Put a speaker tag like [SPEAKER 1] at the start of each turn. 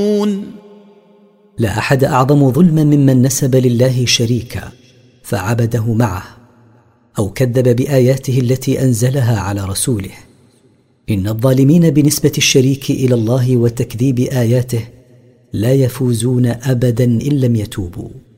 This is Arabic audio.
[SPEAKER 1] لا أحد أعظم ظلما ممن نسب لله شريكا فعبده معه أو كذب بآياته التي أنزلها على رسوله. إن الظالمين بنسبة الشريك إلى الله وتكذيب آياته لا يفوزون أبدا إن لم يتوبوا.